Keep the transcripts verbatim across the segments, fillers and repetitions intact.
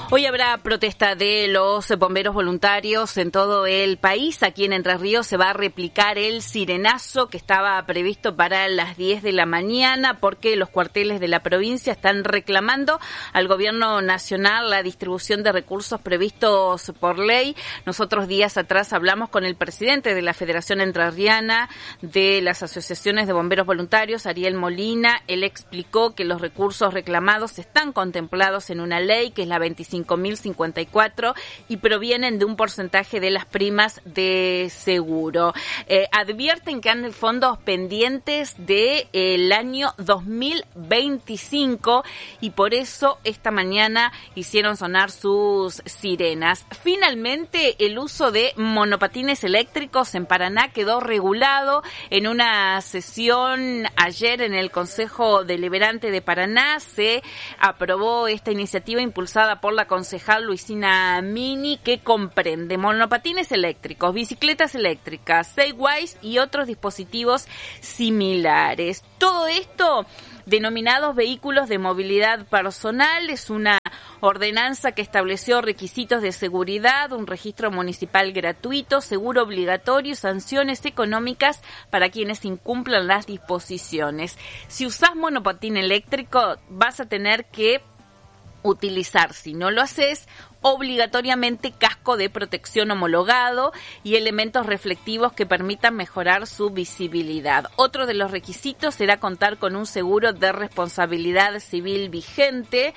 Hoy habrá protesta de los bomberos voluntarios en todo el país. Aquí en Entre Ríos se va a replicar el sirenazo que estaba previsto para las diez de la mañana porque los cuarteles de la provincia están reclamando al gobierno nacional la distribución de recursos previstos por ley. Nosotros días atrás hablamos con el presidente de la Federación Entrerriana de las Asociaciones de Bomberos Voluntarios, Ariel Molina. Él explicó que los recursos reclamados están contemplados en una ley que es la veinticinco mil cincuenta y cuatro y provienen de un porcentaje de las primas de seguro. Eh, advierten que han fondos pendientes del año dos mil veinticinco y por eso esta mañana hicieron sonar sus sirenas. Finalmente, el uso de monopatines eléctricos en Paraná quedó regulado en una sesión ayer en el Consejo Deliberante de Paraná. Se aprobó esta iniciativa impulsada por la concejal Luisina Mini, que comprende monopatines eléctricos, bicicletas eléctricas, Segways y otros dispositivos similares. Todo esto denominados vehículos de movilidad personal. Es una ordenanza que estableció requisitos de seguridad, un registro municipal gratuito, seguro obligatorio y sanciones económicas para quienes incumplan las disposiciones. Si usás monopatín eléctrico, vas a tener que utilizar, si no lo haces, obligatoriamente casco de protección homologado y elementos reflectivos que permitan mejorar su visibilidad. Otro de los requisitos será contar con un seguro de responsabilidad civil vigente.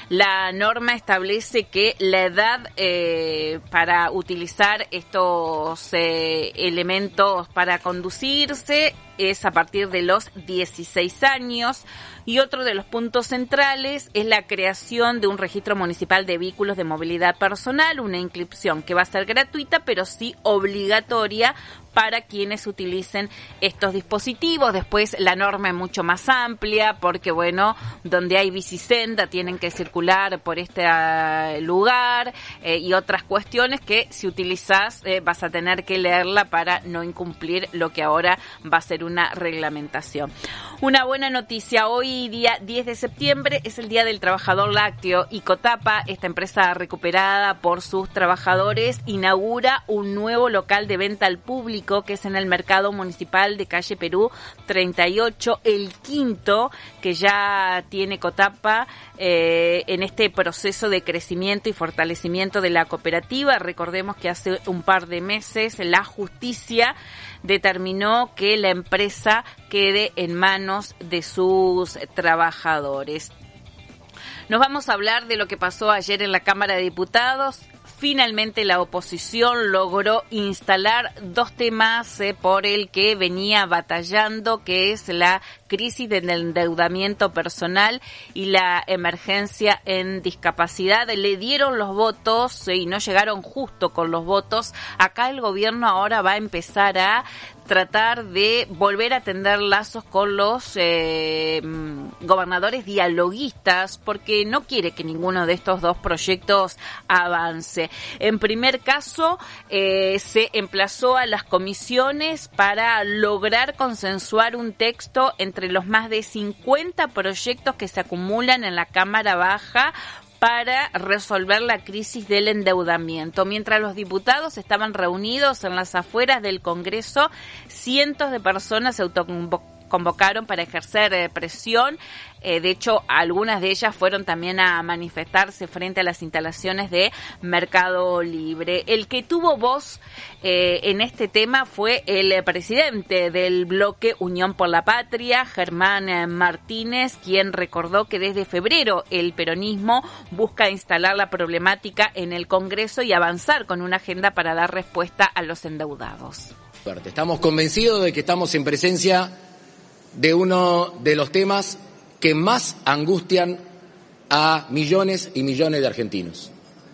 La norma establece que la edad eh, para utilizar estos eh, elementos para conducirse es a partir de los dieciséis años. Y otro de los puntos centrales es la creación de un registro municipal de vehículos de movilidad personal, una inscripción que va a ser gratuita, pero sí obligatoria para quienes utilicen estos dispositivos. Después la norma es mucho más amplia porque, bueno, donde hay bicisenda tienen que circular por este uh, lugar eh, y otras cuestiones que si utilizas eh, vas a tener que leerla para no incumplir lo que ahora va a ser una reglamentación. Una buena noticia, hoy día diez de septiembre es el Día del Trabajador Lácteo y Cotapa, esta empresa recuperada por sus trabajadores, inaugura un nuevo local de venta al público que es en el mercado municipal de calle Perú treinta y ocho, el quinto que ya tiene Cotapa eh, en este proceso de crecimiento y fortalecimiento de la cooperativa. Recordemos que hace un par de meses la justicia determinó que la empresa quede en manos de sus trabajadores. Nos vamos a hablar de lo que pasó ayer en la Cámara de Diputados. Finalmente la oposición logró instalar dos temas eh, por el que venía batallando, que es la crisis del endeudamiento personal y la emergencia en discapacidad. Le dieron los votos eh, y no llegaron justo con los votos. Acá el gobierno ahora va a empezar a tratar de volver a tender lazos con los eh, gobernadores dialoguistas porque no quiere que ninguno de estos dos proyectos avance. En primer caso, eh, se emplazó a las comisiones para lograr consensuar un texto entre los más de cincuenta proyectos que se acumulan en la Cámara Baja para resolver la crisis del endeudamiento. Mientras los diputados estaban reunidos en las afueras del Congreso, cientos de personas se autoconvocaron para ejercer eh, presión. Eh, de hecho, algunas de ellas fueron también a manifestarse frente a las instalaciones de Mercado Libre. El que tuvo voz eh, en este tema fue el eh, presidente del bloque Unión por la Patria, Germán eh, Martínez, quien recordó que desde febrero el peronismo busca instalar la problemática en el Congreso y avanzar con una agenda para dar respuesta a los endeudados. Estamos convencidos de que estamos en presencia de uno de los temas que más angustian a millones y millones de argentinos,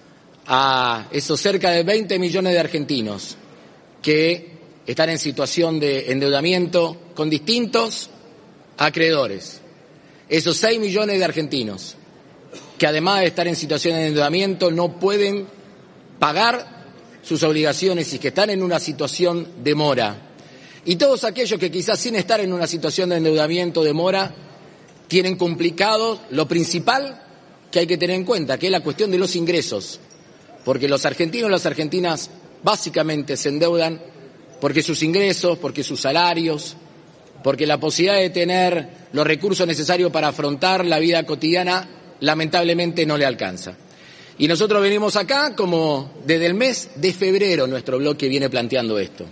a esos cerca de veinte millones de argentinos que están en situación de endeudamiento con distintos acreedores, esos seis millones de argentinos que además de estar en situación de endeudamiento no pueden pagar sus obligaciones y que están en una situación de mora, y todos aquellos que quizás sin estar en una situación de endeudamiento de mora tienen complicado lo principal que hay que tener en cuenta, que es la cuestión de los ingresos, porque los argentinos y las argentinas básicamente se endeudan porque sus ingresos, porque sus salarios, porque la posibilidad de tener los recursos necesarios para afrontar la vida cotidiana lamentablemente no le alcanza. Y nosotros venimos acá como desde el mes de febrero nuestro bloque viene planteando esto.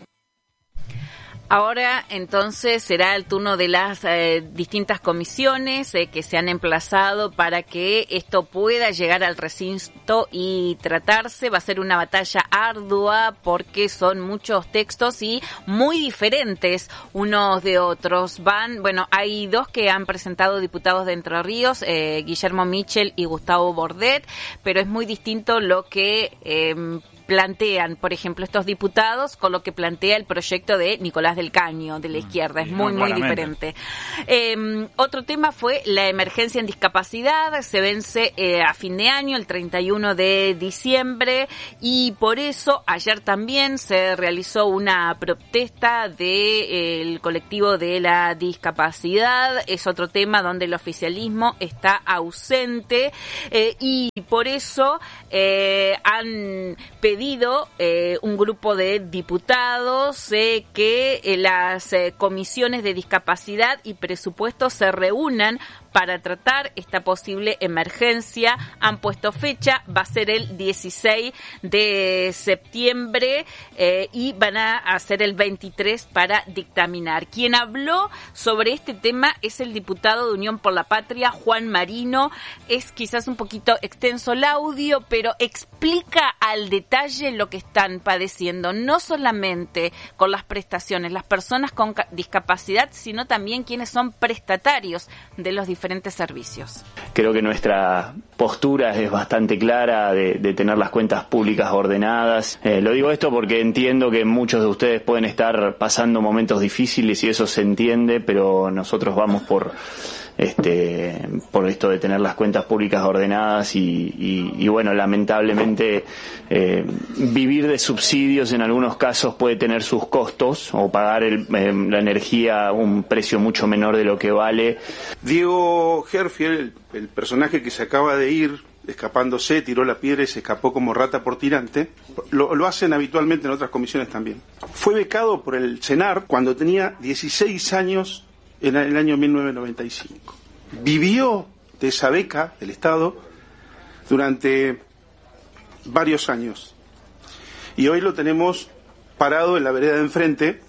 Ahora, entonces, será el turno de las eh, distintas comisiones eh, que se han emplazado para que esto pueda llegar al recinto y tratarse. Va a ser una batalla ardua porque son muchos textos y muy diferentes unos de otros. Van, bueno, hay dos que han presentado diputados de Entre Ríos, eh, Guillermo Michel y Gustavo Bordet, pero es muy distinto lo que Eh, plantean, por ejemplo, estos diputados con lo que plantea el proyecto de Nicolás del Caño, de la izquierda. Es muy, muy diferente. Eh, otro tema fue la emergencia en discapacidad. Se vence eh, a fin de año, el treinta y uno de diciembre, y por eso ayer también se realizó una protesta del eh, colectivo de la discapacidad. Es otro tema donde el oficialismo está ausente eh, y por eso eh, han pedido Eh, un grupo de diputados eh, que eh, las eh, comisiones de discapacidad y presupuesto se reúnan para tratar esta posible emergencia. Han puesto fecha, va a ser el dieciséis de septiembre eh, y van a hacer el veintitrés para dictaminar. Quien habló sobre este tema es el diputado de Unión por la Patria, Juan Marino. Es quizás un poquito extenso el audio, pero explica al detalle lo que están padeciendo, no solamente con las prestaciones, las personas con discapacidad, sino también quienes son prestatarios de los diferentes servicios. Creo que nuestra postura es bastante clara de, de tener las cuentas públicas ordenadas. Eh, lo digo esto porque entiendo que muchos de ustedes pueden estar pasando momentos difíciles y eso se entiende, pero nosotros vamos por este por esto de tener las cuentas públicas ordenadas y, y, y bueno, lamentablemente eh, vivir de subsidios en algunos casos puede tener sus costos o pagar el, eh, la energía a un precio mucho menor de lo que vale. Diego Herfield, el, el personaje que se acaba de ir escapándose, tiró la piedra y se escapó como rata por tirante, lo, lo hacen habitualmente en otras comisiones también. Fue becado por el CENAR cuando tenía dieciséis años en el año mil novecientos noventa y cinco. Vivió de esa beca del Estado durante varios años. Y hoy lo tenemos parado en la vereda de enfrente.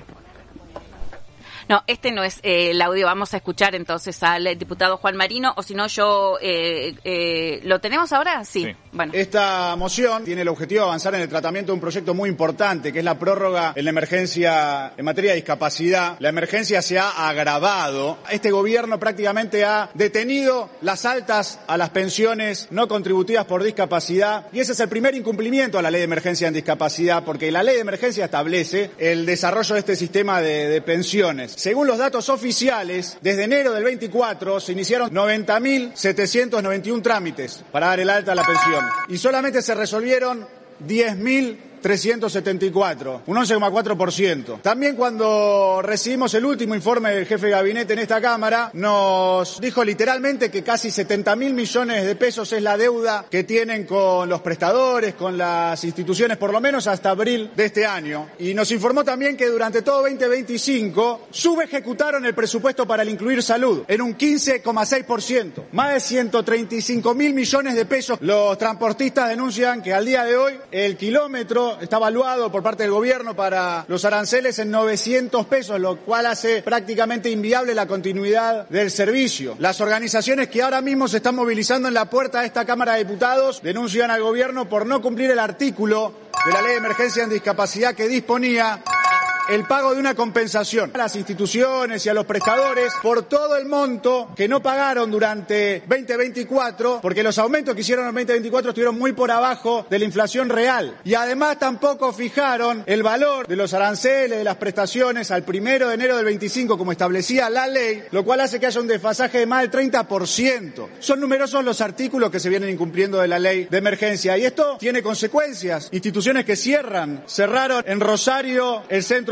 No, este no es eh, el audio. Vamos a escuchar entonces al diputado Juan Marino, o si no yo... Eh, eh, ¿Lo tenemos ahora? Sí. sí. Bueno. Esta moción tiene el objetivo de avanzar en el tratamiento de un proyecto muy importante, que es la prórroga en la emergencia en materia de discapacidad. La emergencia se ha agravado. Este gobierno prácticamente ha detenido las altas a las pensiones no contributivas por discapacidad, y ese es el primer incumplimiento a la ley de emergencia en discapacidad, porque la ley de emergencia establece el desarrollo de este sistema de, de pensiones. Según los datos oficiales, desde enero del veinticuatro se iniciaron noventa mil setecientos noventa y uno trámites para dar el alta a la pensión y solamente se resolvieron diez mil trescientos setenta y cuatro, un once coma cuatro por ciento. También cuando recibimos el último informe del jefe de gabinete en esta Cámara, nos dijo literalmente que casi setenta mil millones de pesos es la deuda que tienen con los prestadores, con las instituciones, por lo menos hasta abril de este año. Y nos informó también que durante todo veinte veinticinco subejecutaron el presupuesto para el incluir salud en un quince coma seis por ciento. Más de ciento treinta y cinco mil millones de pesos. Los transportistas denuncian que al día de hoy el kilómetro está evaluado por parte del gobierno para los aranceles en novecientos pesos, lo cual hace prácticamente inviable la continuidad del servicio. Las organizaciones que ahora mismo se están movilizando en la puerta de esta Cámara de Diputados denuncian al gobierno por no cumplir el artículo de la Ley de Emergencia en Discapacidad que disponía el pago de una compensación a las instituciones y a los prestadores por todo el monto que no pagaron durante veinte veinticuatro, porque los aumentos que hicieron en veinte veinticuatro estuvieron muy por abajo de la inflación real. Y además tampoco fijaron el valor de los aranceles, de las prestaciones al primero de enero del veinticinco, como establecía la ley, lo cual hace que haya un desfasaje de más del treinta por ciento. Son numerosos los artículos que se vienen incumpliendo de la ley de emergencia y esto tiene consecuencias. Instituciones que cierran, cerraron en Rosario el centro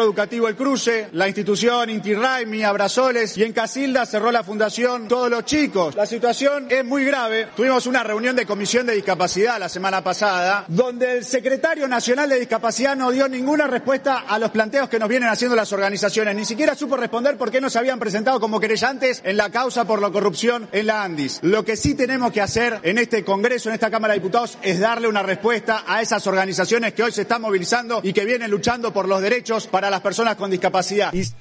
Centro Educativo El Cruce, la institución Inti Raymi, Abrazoles, y en Casilda cerró la Fundación Todos los Chicos. La situación es muy grave. Tuvimos una reunión de Comisión de Discapacidad la semana pasada, donde el secretario nacional de Discapacidad no dio ninguna respuesta a los planteos que nos vienen haciendo las organizaciones. Ni siquiera supo responder por qué no se habían presentado como querellantes en la causa por la corrupción en la ANDIS. Lo que sí tenemos que hacer en este Congreso, en esta Cámara de Diputados, es darle una respuesta a esas organizaciones que hoy se están movilizando y que vienen luchando por los derechos para las personas con discapacidad. Y...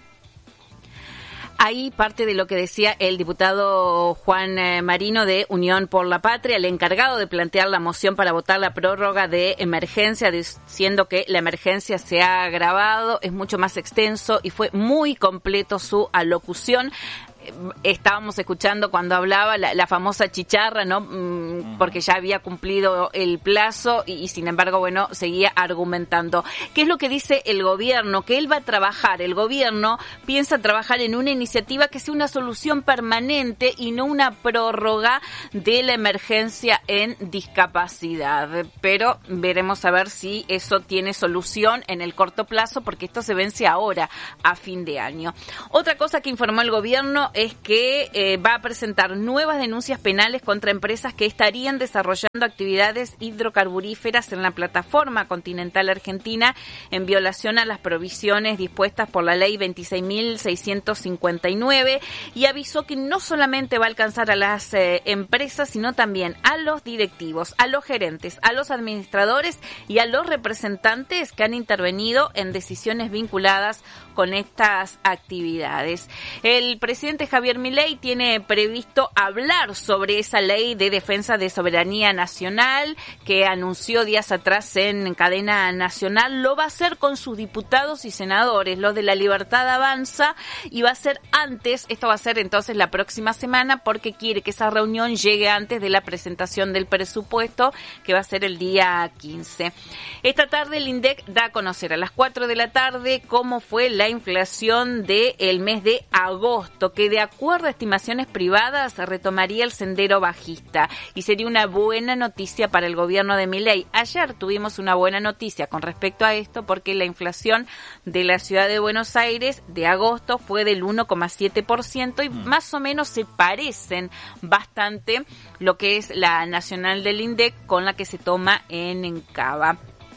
Ahí parte de lo que decía el diputado Juan Marino de Unión por la Patria, el encargado de plantear la moción para votar la prórroga de emergencia, diciendo que la emergencia se ha agravado, es mucho más extenso y fue muy completo su alocución. Estábamos escuchando cuando hablaba la, la famosa chicharra, ¿no? Mm, porque ya había cumplido el plazo y, y sin embargo, bueno, seguía argumentando. ¿Qué es lo que dice el gobierno? Que él va a trabajar, el gobierno piensa trabajar en una iniciativa que sea una solución permanente y no una prórroga de la emergencia en discapacidad. Pero veremos a ver si eso tiene solución en el corto plazo, porque esto se vence ahora, a fin de año. Otra cosa que informó el gobierno es que eh, va a presentar nuevas denuncias penales contra empresas que estarían desarrollando actividades hidrocarburíferas en la plataforma continental argentina en violación a las provisiones dispuestas por la ley veintiséis mil seiscientos cincuenta y nueve, y avisó que no solamente va a alcanzar a las eh, empresas, sino también a los directivos, a los gerentes, a los administradores y a los representantes que han intervenido en decisiones vinculadas con estas actividades. El presidente Javier Milei tiene previsto hablar sobre esa ley de defensa de soberanía nacional que anunció días atrás en cadena nacional. Lo va a hacer con sus diputados y senadores, los de La Libertad Avanza, y va a ser antes, esto va a ser entonces la próxima semana, porque quiere que esa reunión llegue antes de la presentación del presupuesto, que va a ser el día quince. Esta tarde el INDEC da a conocer a las cuatro de la tarde cómo fue la inflación del mes de agosto, que de acuerdo a estimaciones privadas retomaría el sendero bajista y sería una buena noticia para el gobierno de Milei. Ayer tuvimos una buena noticia con respecto a esto, porque la inflación de la ciudad de Buenos Aires de agosto fue del uno coma siete por ciento y más o menos se parecen bastante lo que es la nacional del INDEC con la que se toma en Encaba.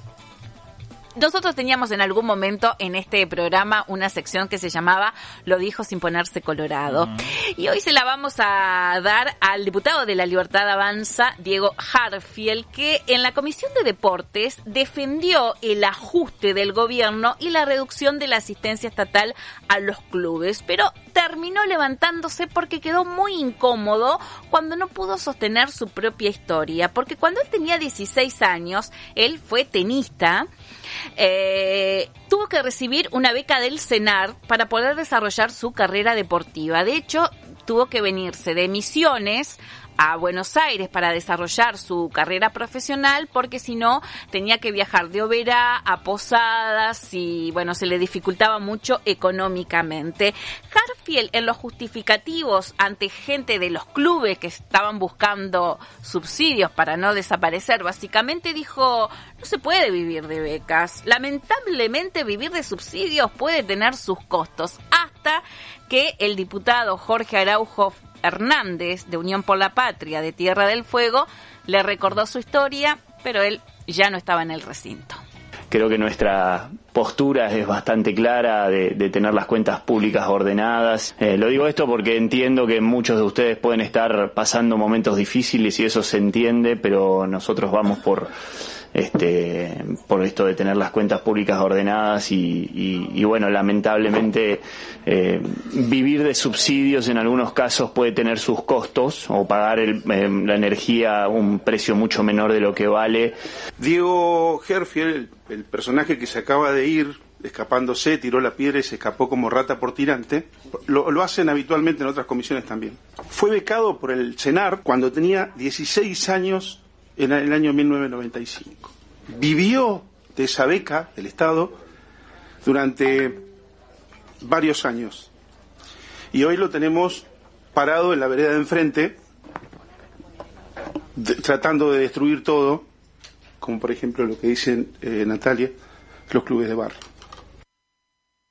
Nosotros teníamos en algún momento en este programa una sección que se llamaba Lo dijo sin ponerse colorado. Uh-huh. Y hoy se la vamos a dar al diputado de La Libertad Avanza, Diego Hartfield, que en la Comisión de Deportes defendió el ajuste del gobierno y la reducción de la asistencia estatal a los clubes, pero terminó levantándose porque quedó muy incómodo cuando no pudo sostener su propia historia, porque cuando él tenía dieciséis años, él fue tenista. Eh, tuvo que recibir una beca del CENAR para poder desarrollar su carrera deportiva. De hecho, tuvo que venirse de Misiones a Buenos Aires para desarrollar su carrera profesional, porque si no tenía que viajar de Oberá a Posadas y bueno, se le dificultaba mucho económicamente. Hartfield, en los justificativos ante gente de los clubes que estaban buscando subsidios para no desaparecer, básicamente dijo: no se puede vivir de becas, lamentablemente vivir de subsidios puede tener sus costos, hasta que el diputado Jorge Araujo Hernández, de Unión por la Patria, de Tierra del Fuego, le recordó su historia, pero él ya no estaba en el recinto. Creo que nuestra postura es bastante clara de, de tener las cuentas públicas ordenadas. Eh, lo digo esto porque entiendo que muchos de ustedes pueden estar pasando momentos difíciles y eso se entiende, pero nosotros vamos por este por esto de tener las cuentas públicas ordenadas y, y, y bueno, lamentablemente eh, vivir de subsidios en algunos casos puede tener sus costos, o pagar el, eh, la energía a un precio mucho menor de lo que vale. Diego Hartfield, el, el personaje que se acaba de ir escapándose, tiró la piedra y se escapó como rata por tirante, lo, lo hacen habitualmente en otras comisiones también. Fue becado por el CENAR cuando tenía dieciséis años en el año mil novecientos noventa y cinco. Vivió de esa beca del Estado durante varios años. Y hoy lo tenemos parado en la vereda de enfrente, de, tratando de destruir todo, como por ejemplo lo que dicen eh, Natalia, los clubes de barrio.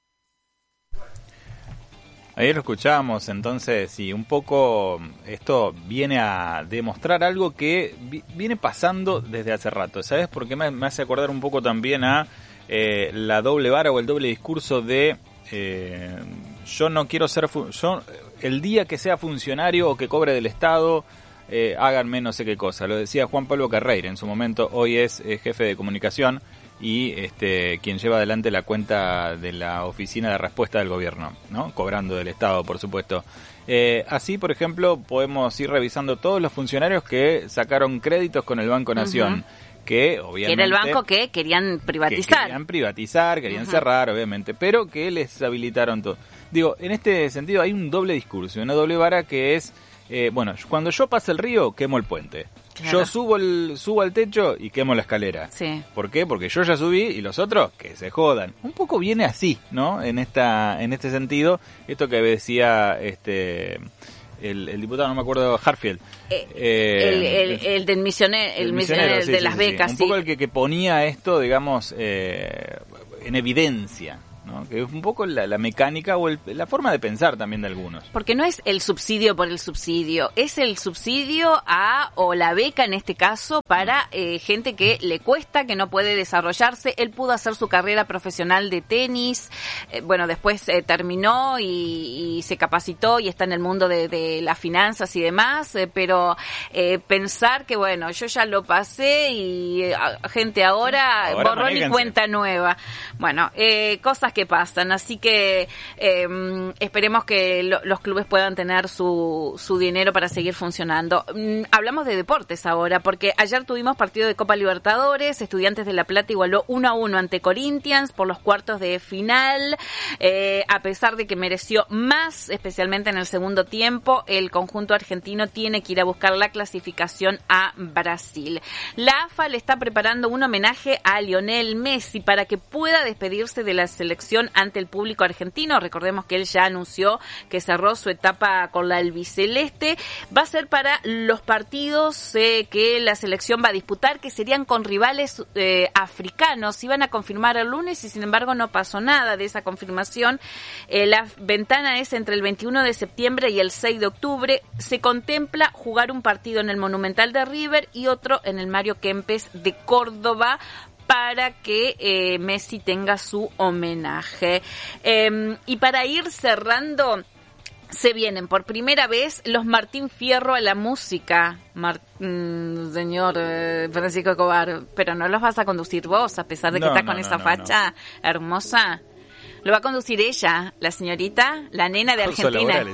Ayer lo escuchábamos, entonces, sí, un poco esto viene a demostrar algo que vi- viene pasando desde hace rato, ¿sabes? Porque me, me hace acordar un poco también a eh, la doble vara o el doble discurso de eh, yo no quiero ser, fu- yo el día que sea funcionario o que cobre del Estado, eh, háganme no sé qué cosa. Lo decía Juan Pablo Carreira en su momento, hoy es eh, jefe de comunicación y este quien lleva adelante la cuenta de la Oficina de Respuesta del Gobierno, ¿no? Cobrando del Estado, por supuesto. Eh, así, por ejemplo, podemos ir revisando todos los funcionarios que sacaron créditos con el Banco Nación, uh-huh. que obviamente... Que era el banco que querían privatizar. Que querían privatizar, querían uh-huh. cerrar, obviamente, pero que les habilitaron todo. Digo, en este sentido hay un doble discurso, una doble vara que es, eh, bueno, cuando yo paso el río, quemo el puente. Claro. Yo subo el subo al techo y quemo la escalera. Sí. ¿Por qué? Porque yo ya subí y los otros que se jodan. Un poco viene así, ¿no? En esta en este sentido, esto que decía este el, el diputado, no me acuerdo, Harfield. Eh, eh, el, el, el del misionero, el, el misionero, el sí, de sí, las sí, becas. Sí. Un sí. poco el que, que ponía esto, digamos, eh, en evidencia, ¿no? Que es un poco la, la mecánica o el, la forma de pensar también de algunos. Porque no es el subsidio por el subsidio, es el subsidio a, o la beca en este caso, para eh, gente que le cuesta, que no puede desarrollarse. Él pudo hacer su carrera profesional de tenis, eh, bueno, después eh, terminó y, y se capacitó y está en el mundo de, de las finanzas y demás, eh, pero eh, pensar que, bueno, yo ya lo pasé y eh, gente ahora, ahora borrón manéjense. Y cuenta nueva. Bueno, eh, cosas que pasan, así que eh, esperemos que lo, los clubes puedan tener su, su dinero para seguir funcionando. Mm, hablamos de deportes ahora, porque ayer tuvimos partido de Copa Libertadores. Estudiantes de La Plata igualó uno a uno ante Corinthians por los cuartos de final, eh, a pesar de que mereció más, especialmente en el segundo tiempo. El conjunto argentino tiene que ir a buscar la clasificación a Brasil. La A F A le está preparando un homenaje a Lionel Messi para que pueda despedirse de la selección ante el público argentino. Recordemos que él ya anunció que cerró su etapa con la albiceleste. Va a ser para los partidos eh, que la selección va a disputar, que serían con rivales eh, africanos. Iban a confirmar el lunes y sin embargo no pasó nada de esa confirmación. Eh, la ventana es entre el veintiuno de septiembre y el seis de octubre. Se contempla jugar un partido en el Monumental de River y otro en el Mario Kempes de Córdoba, para que eh, Messi tenga su homenaje. Eh, y para ir cerrando, se vienen por primera vez los Martín Fierro a la música. Mar- mm, señor eh, Francisco Escobar, pero no los vas a conducir vos, a pesar de que no, estás no, con no, esa no, facha no. hermosa. Lo va a conducir ella, la señorita, la nena de Argentina.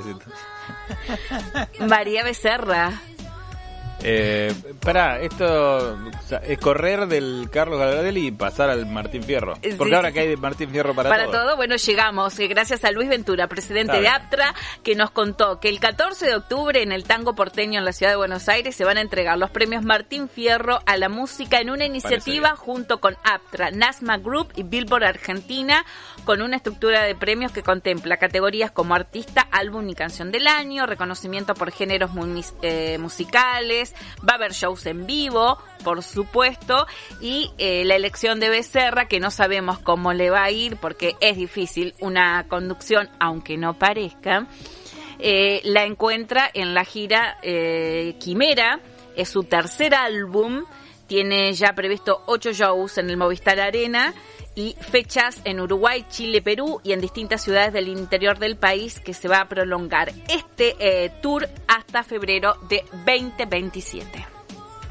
María Becerra. Eh, pará, esto o sea, es correr del Carlos Gardel y pasar al Martín Fierro. Porque sí, ahora que hay de Martín Fierro para, para todo. todo, bueno, llegamos, eh, gracias a Luis Ventura, presidente Está de bien. APTRA, que nos contó que el catorce de octubre en el Tango Porteño en la ciudad de Buenos Aires se van a entregar los premios Martín Fierro a la música en una iniciativa junto con APTRA, NASMA Group y Billboard Argentina, con una estructura de premios que contempla categorías como artista, álbum y canción del año, reconocimiento por géneros muy, eh, musicales. Va a haber shows en vivo, por supuesto, y eh, la elección de Becerra, que no sabemos cómo le va a ir porque es difícil una conducción, aunque no parezca, eh, la encuentra en la gira eh, Quimera. Es su tercer álbum, tiene ya previsto ocho shows en el Movistar Arena y fechas en Uruguay, Chile, Perú y en distintas ciudades del interior del país, que se va a prolongar este eh, tour hasta febrero de veinte veintisiete.